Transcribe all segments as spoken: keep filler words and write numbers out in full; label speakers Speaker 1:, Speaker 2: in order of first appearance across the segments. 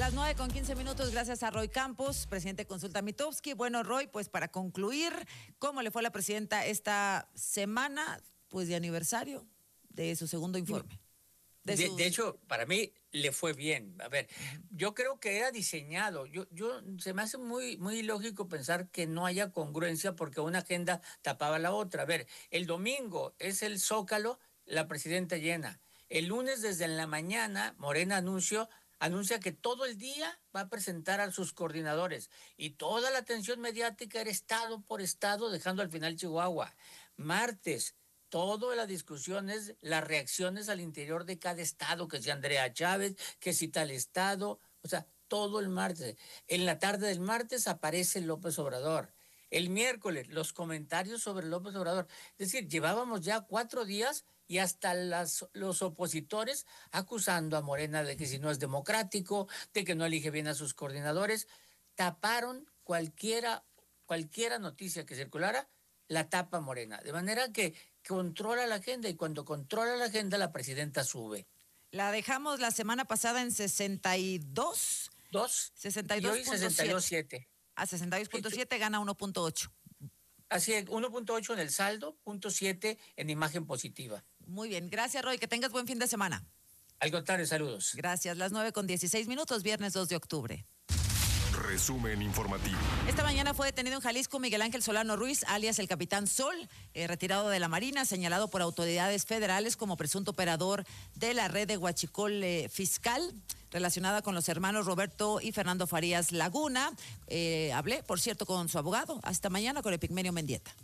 Speaker 1: las nueve con quince minutos, gracias a Roy Campos, presidente de Consulta Mitofsky. Bueno, Roy, pues para concluir, ¿cómo le fue a la presidenta esta semana, pues de aniversario de su segundo informe?
Speaker 2: De, de, sus... de hecho, para mí le fue bien. A ver, yo creo que era diseñado. Yo, yo se me hace muy, muy ilógico pensar que no haya congruencia porque una agenda tapaba la otra. A ver, el domingo es el Zócalo, la presidenta llena. El lunes desde la mañana, Morena anunció, anuncia que todo el día va a presentar a sus coordinadores y toda la atención mediática era estado por estado, dejando al final Chihuahua. Martes, toda la discusión es las reacciones al interior de cada estado, que si Andrea Chávez, que si tal estado, o sea, todo el martes. En la tarde del martes aparece López Obrador. El miércoles, los comentarios sobre López Obrador. Es decir, llevábamos ya cuatro días y hasta las, los opositores acusando a Morena de que si no es democrático, de que no elige bien a sus coordinadores. Taparon cualquiera, cualquiera noticia que circulara, la tapa Morena. De manera que controla la agenda y cuando controla la agenda la presidenta sube.
Speaker 1: La dejamos la semana pasada en sesenta y dos.
Speaker 2: Dos.
Speaker 1: sesenta y dos.
Speaker 2: Y hoy sesenta y dos punto siete.
Speaker 1: A sesenta y dos punto siete gana uno punto ocho.
Speaker 2: Así es, uno punto ocho en el saldo, punto siete en imagen positiva.
Speaker 1: Muy bien, gracias Roy, que tengas buen fin de semana.
Speaker 2: Al contrario, saludos.
Speaker 1: Gracias, las nueve con dieciséis minutos, viernes dos de octubre.
Speaker 3: Resumen informativo.
Speaker 1: Esta mañana fue detenido en Jalisco Miguel Ángel Solano Ruiz, alias el Capitán Sol, eh, retirado de la Marina, señalado por autoridades federales como presunto operador de la red de huachicol eh, fiscal, relacionada con los hermanos Roberto y Fernando Farías Laguna. Eh, hablé, por cierto, con su abogado, hasta mañana con Epigmenio Mendieta.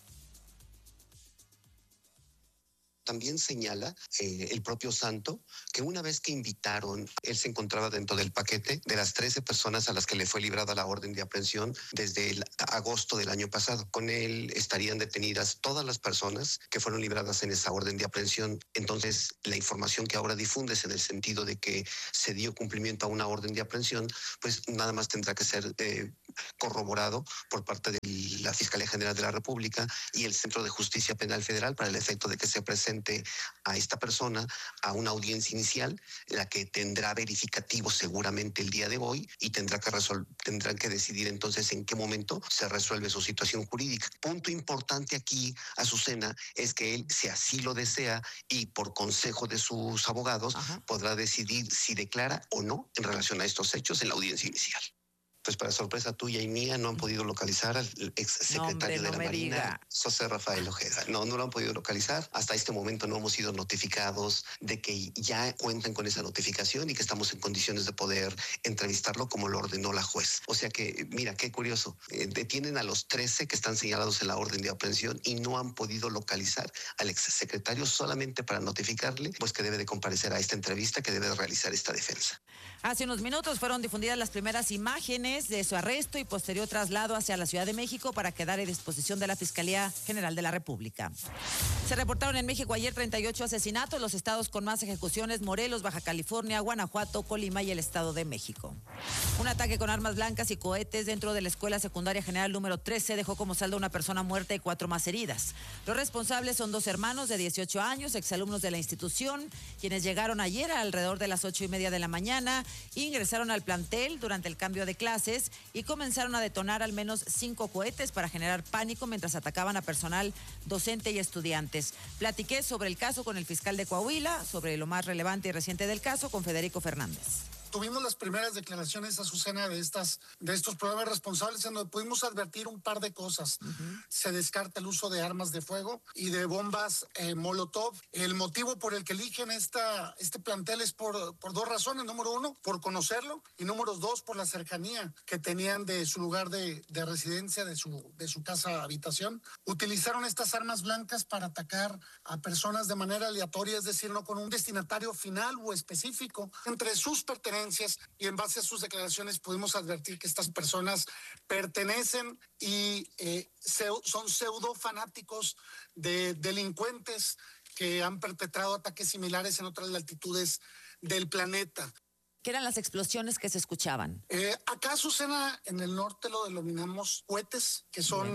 Speaker 4: También señala eh, el propio Santo que una vez que invitaron, él se encontraba dentro del paquete de las trece personas a las que le fue librada la orden de aprehensión desde el agosto del año pasado. Con él estarían detenidas todas las personas que fueron libradas en esa orden de aprehensión. Entonces, la información que ahora difundes en el sentido de que se dio cumplimiento a una orden de aprehensión, pues nada más tendrá que ser eh, corroborado por parte de la Fiscalía General de la República y el Centro de Justicia Penal Federal para el efecto de que se presente a esta persona a una audiencia inicial, la que tendrá verificativo seguramente el día de hoy y tendrá que resol- tendrán que decidir entonces en qué momento se resuelve su situación jurídica. Punto importante aquí, Azucena, es que él, si así lo desea y por consejo de sus abogados, Ajá. podrá decidir si declara o no en relación a estos hechos en la audiencia inicial. Pues para sorpresa tuya y mía no han podido localizar al ex secretario no, de la Marina, diga. José Rafael Ojeda. No, no lo han podido localizar. Hasta este momento no hemos sido notificados de que ya cuentan con esa notificación y que estamos en condiciones de poder entrevistarlo como lo ordenó la juez. O sea que, mira, qué curioso. Eh, detienen a los trece que están señalados en la orden de aprehensión y no han podido localizar al ex secretario solamente para notificarle pues que debe de comparecer a esta entrevista, que debe de realizar esta defensa.
Speaker 1: Hace unos minutos fueron difundidas las primeras imágenes de su arresto y posterior traslado hacia la Ciudad de México para quedar a disposición de la Fiscalía General de la República. Se reportaron en México ayer treinta y ocho asesinatos, los estados con más ejecuciones: Morelos, Baja California, Guanajuato, Colima y el Estado de México. Un ataque con armas blancas y cohetes dentro de la Escuela Secundaria General número trece dejó como saldo una persona muerta y cuatro más heridas. Los responsables son dos hermanos de dieciocho años, exalumnos de la institución, quienes llegaron ayer alrededor de las ocho y media de la mañana, ingresaron al plantel durante el cambio de clases y comenzaron a detonar al menos cinco cohetes para generar pánico mientras atacaban a personal docente y estudiantes. Platiqué sobre el caso con el fiscal de Coahuila, sobre lo más relevante y reciente del caso con Federico Fernández.
Speaker 5: Tuvimos las primeras declaraciones, Azucena, de estas, de estos programas responsables en donde pudimos advertir un par de cosas. Uh-huh. Se descarta el uso de armas de fuego y de bombas eh, Molotov. El motivo por el que eligen esta, este plantel es por, por dos razones. Número uno, por conocerlo, y número dos, por la cercanía que tenían de su lugar de, de residencia, de su, de su casa habitación. Utilizaron estas armas blancas para atacar a personas de manera aleatoria, es decir, no con un destinatario final o específico. Entre sus pertenencias y en base a sus declaraciones pudimos advertir que estas personas pertenecen y eh, son pseudo fanáticos de delincuentes que han perpetrado ataques similares en otras latitudes del planeta.
Speaker 1: ¿Qué eran las explosiones que se escuchaban?
Speaker 5: Eh, acá, Azucena, en el norte lo denominamos cohetes, que son... Bien, ¿sí?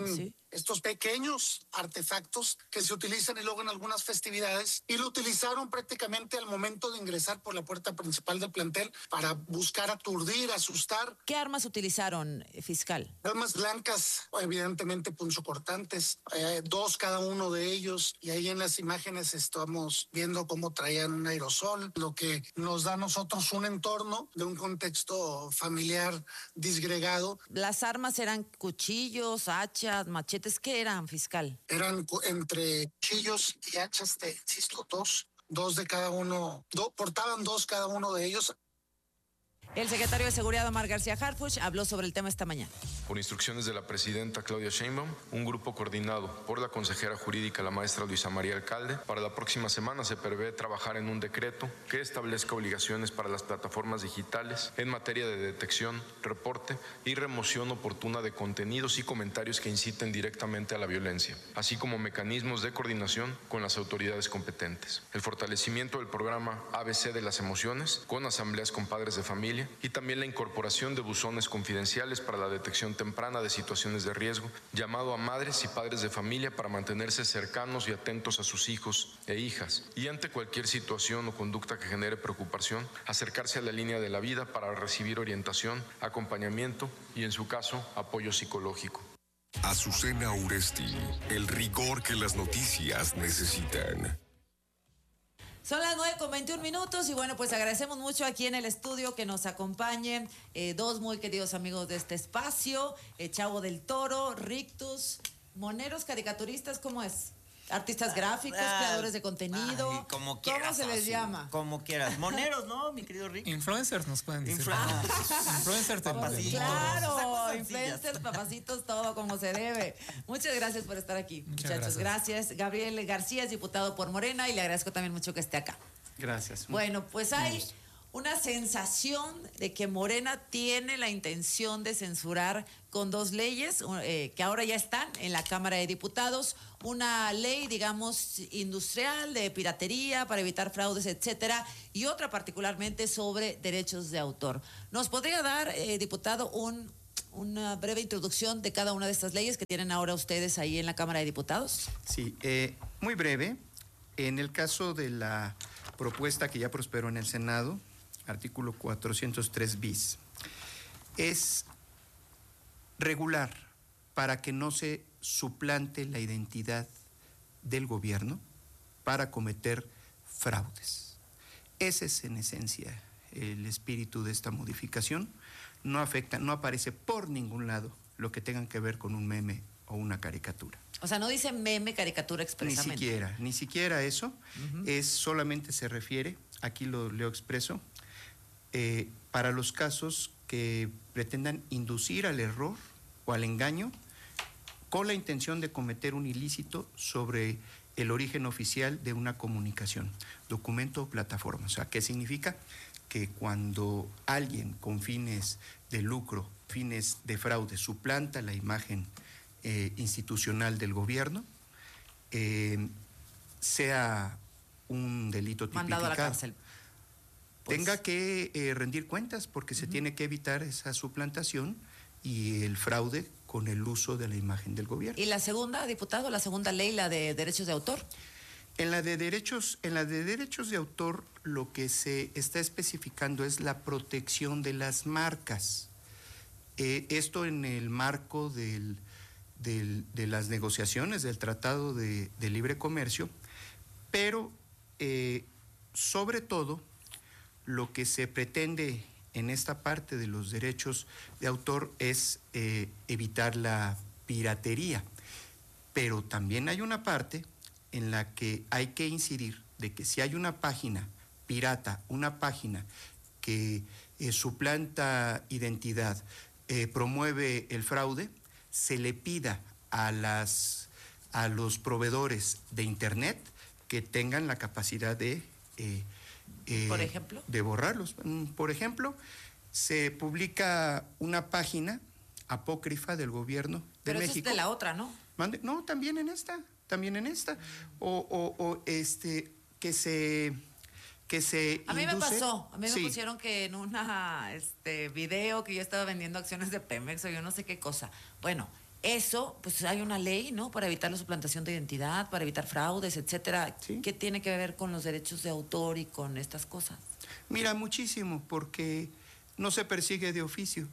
Speaker 5: estos pequeños artefactos que se utilizan y luego en algunas festividades, y lo utilizaron prácticamente al momento de ingresar por la puerta principal del plantel para buscar aturdir, asustar.
Speaker 1: ¿Qué armas utilizaron, fiscal?
Speaker 5: Armas blancas, evidentemente punzocortantes, eh, dos cada uno de ellos, y ahí en las imágenes estamos viendo cómo traían un aerosol, lo que nos da a nosotros un entorno de un contexto familiar disgregado.
Speaker 1: ¿Las armas eran cuchillos, hachas, machetes? ¿Qué eran, fiscal?
Speaker 5: Eran entre cuchillos y hachas, te insisto, dos, dos de cada uno, do, portaban dos cada uno de ellos.
Speaker 1: El secretario de Seguridad, Omar García Harfuch, habló sobre el tema esta mañana.
Speaker 6: Por instrucciones de la presidenta Claudia Sheinbaum, un grupo coordinado por la consejera jurídica, la maestra Luisa María Alcalde, para la próxima semana se prevé trabajar en un decreto que establezca obligaciones para las plataformas digitales en materia de detección, reporte y remoción oportuna de contenidos y comentarios que inciten directamente a la violencia, así como mecanismos de coordinación con las autoridades competentes. El fortalecimiento del programa A B C de las emociones, con asambleas con padres de familia, y también la incorporación de buzones confidenciales para la detección temprana de situaciones de riesgo, llamado a madres y padres de familia para mantenerse cercanos y atentos a sus hijos e hijas, y ante cualquier situación o conducta que genere preocupación, acercarse a la línea de la vida para recibir orientación, acompañamiento y, en su caso, apoyo psicológico.
Speaker 3: Azucena Uresti, el rigor que las noticias necesitan.
Speaker 1: Son las nueve con veintiún minutos y bueno, pues agradecemos mucho aquí en el estudio que nos acompañen eh, dos muy queridos amigos de este espacio, eh, Chavo del Toro, Rictus, moneros, caricaturistas, ¿cómo es? Artistas gráficos, ah, creadores de contenido.
Speaker 7: Ay, como quieras,
Speaker 1: ¿Cómo se les
Speaker 7: así,
Speaker 1: llama?
Speaker 7: Como quieras. Moneros, ¿no, mi querido Rick?
Speaker 8: Influencers nos pueden decir.
Speaker 7: Influ-
Speaker 8: Influencers
Speaker 7: Papacitos.
Speaker 1: Claro, influencers, papacitos, todo como se debe. Muchas gracias por estar aquí,
Speaker 8: Muchas
Speaker 1: muchachos. Gracias. gracias. Gabriel García es diputado por Morena y le agradezco también mucho que esté acá.
Speaker 9: Gracias.
Speaker 1: Bueno, pues hay una sensación de que Morena tiene la intención de censurar con dos leyes eh, que ahora ya están en la Cámara de Diputados. Una ley, digamos, industrial de piratería para evitar fraudes, etcétera, y otra particularmente sobre derechos de autor. ¿Nos podría dar, eh, diputado, un, una breve introducción de cada una de estas leyes que tienen ahora ustedes ahí en la Cámara de Diputados?
Speaker 9: Sí, eh, muy breve. En el caso de la propuesta que ya prosperó en el Senado, artículo cuatrocientos tres bis, es regular para que no se suplante la identidad del gobierno para cometer fraudes. Ese es en esencia el espíritu de esta modificación. No afecta, no aparece por ningún lado lo que tengan que ver con un meme o una caricatura.
Speaker 1: O sea, no dice meme, caricatura expresamente.
Speaker 9: Ni siquiera, ni siquiera eso. Uh-huh. Es solamente se refiere, aquí lo leo expreso, eh, para los casos que pretendan inducir al error o al engaño con la intención de cometer un ilícito sobre el origen oficial de una comunicación, documento o plataforma. O sea, ¿qué significa? Que cuando alguien con fines de lucro, fines de fraude, suplanta la imagen eh, institucional del gobierno, eh, sea un delito tipificado.
Speaker 1: Mandado a la cárcel.
Speaker 9: Pues, tenga que eh, rendir cuentas porque uh-huh. se tiene que evitar esa suplantación y el fraude con el uso de la imagen del gobierno.
Speaker 1: ¿Y la segunda, diputado, la segunda ley, la de derechos de autor?
Speaker 9: En la de derechos, en la de derechos de autor, lo que se está especificando es la protección de las marcas. Eh, esto en el marco del, del, de las negociaciones del Tratado de, de Libre Comercio, pero eh, sobre todo lo que se pretende en esta parte de los derechos de autor es eh, evitar la piratería, pero también hay una parte en la que hay que incidir de que si hay una página pirata, una página que eh, suplanta identidad, eh, promueve el fraude, se le pida a, las, a los proveedores de Internet que tengan la capacidad de... Eh, Eh,
Speaker 1: ¿Por ejemplo?
Speaker 9: De borrarlos. Por ejemplo, se publica una página apócrifa del gobierno de
Speaker 1: Pero
Speaker 9: México.
Speaker 1: Pero eso es de la otra, ¿no?
Speaker 9: Mande, no, también en esta, también en esta. O, o, o este, que se... Que se
Speaker 1: a mí
Speaker 9: induce.
Speaker 1: me pasó, a mí
Speaker 9: sí.
Speaker 1: me pusieron que en una este video que yo estaba vendiendo acciones de Pemex o yo no sé qué cosa. Bueno, eso, pues hay una ley, ¿no? Para evitar la suplantación de identidad, para evitar fraudes, etcétera. ¿Sí? ¿Qué tiene que ver con los derechos de autor y con estas cosas?
Speaker 9: Mira, muchísimo, porque no se persigue de oficio.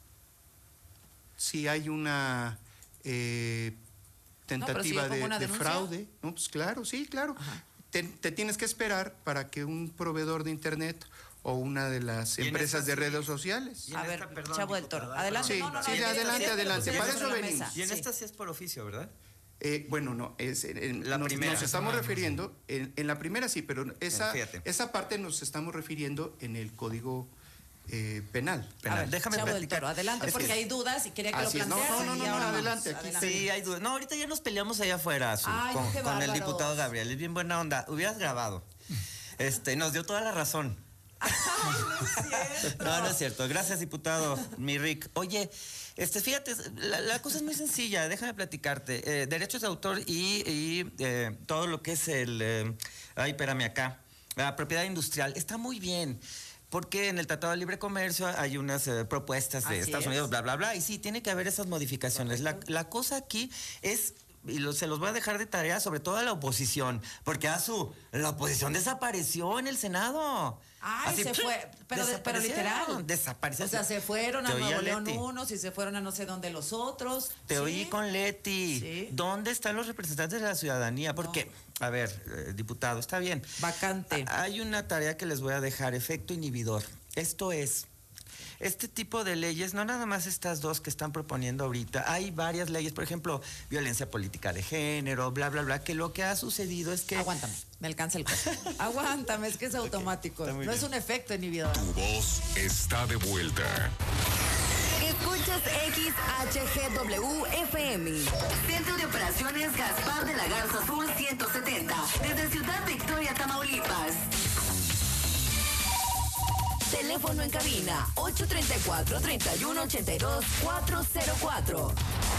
Speaker 9: Si hay una eh, tentativa no, si de, una de fraude, ¿no? Pues claro, sí, claro. Te, te tienes que esperar para que un proveedor de internet o una de las empresas esta, de redes sociales.
Speaker 1: A ver, perdón, Chavo del Toro, adelante.
Speaker 9: Sí,
Speaker 1: no, no,
Speaker 9: sí,
Speaker 1: no,
Speaker 9: adelante, adelante. Para eso venimos.
Speaker 7: Y en sí. esta sí es por oficio, ¿verdad?
Speaker 9: Eh, bueno, no, es en la
Speaker 7: nos,
Speaker 9: primera. Nos estamos ah, refiriendo, en, en la primera sí, pero esa,
Speaker 7: Fíjate.
Speaker 9: esa parte nos estamos refiriendo en el Código eh, Penal.
Speaker 1: penal. A ver, déjame Chavo del Toro, adelante, porque hay dudas y quería que
Speaker 9: Así
Speaker 1: lo plantearas.
Speaker 9: No, no, no, no, no adelante. Aquí
Speaker 7: adelante. Sí, hay dudas. No, ahorita ya nos peleamos allá afuera, Azul,
Speaker 1: Ay,
Speaker 7: con, con el diputado Gabriel. Es bien buena onda. Hubieras grabado. Este, nos dio toda la razón.
Speaker 1: Ay, no es cierto.
Speaker 7: No, no es cierto. Gracias, diputado, mi Rick. Oye, este, fíjate, la, la cosa es muy sencilla. Déjame platicarte. Eh, derechos de autor y, y eh, todo lo que es el... Eh, ay, espérame acá. La propiedad industrial. Está muy bien. Porque en el Tratado de Libre Comercio hay unas eh, propuestas de Así Estados es. Unidos, bla, bla, bla. Y sí, tiene que haber esas modificaciones. La, la cosa aquí es... Y lo, se los voy a dejar de tarea, sobre todo a la oposición, porque a su la oposición desapareció en el Senado.
Speaker 1: Ay, Así, se fue, pero, de, pero literal.
Speaker 7: Desapareció.
Speaker 1: O sea, se fueron a Nuevo León unos y se fueron a no sé dónde los otros.
Speaker 7: Te
Speaker 1: ¿Sí?
Speaker 7: oí con Leti. ¿Sí? ¿Dónde están los representantes de la ciudadanía? Porque, no. a ver, eh, diputado, está bien.
Speaker 1: Vacante.
Speaker 7: A, hay una tarea que les voy a dejar, efecto inhibidor. Esto es... Este tipo de leyes, no nada más estas dos que están proponiendo ahorita, hay varias leyes, por ejemplo, violencia política de género, bla, bla, bla, que lo que ha sucedido es que...
Speaker 1: Aguántame, me alcanza el coche. Aguántame, es que es automático, okay, no bien. Es un efecto inhibidor.
Speaker 3: Tu voz está de vuelta.
Speaker 10: Escuchas X H G W F M. Centro de Operaciones Gaspar de la Garza Azul ciento setenta, desde Ciudad Victoria, Tamaulipas. Teléfono en cabina ocho tres cuatro, tres uno ocho dos, cuatro cero cuatro.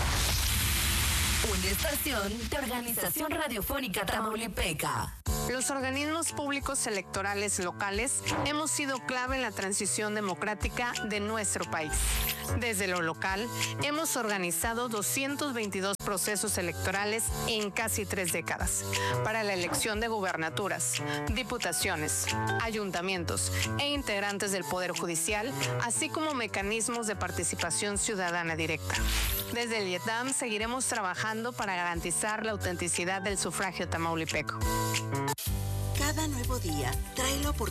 Speaker 10: Una estación de Organización Radiofónica Tamaulipeca.
Speaker 11: Los organismos públicos electorales locales hemos sido clave en la transición democrática de nuestro país. Desde lo local, hemos organizado doscientos veintidós procesos electorales en casi tres décadas para la elección de gubernaturas, diputaciones, ayuntamientos e integrantes del Poder Judicial, así como mecanismos de participación ciudadana directa. Desde el IETAM seguiremos trabajando para garantizar la autenticidad del sufragio tamaulipeco.
Speaker 10: Cada nuevo día trae la oportunidad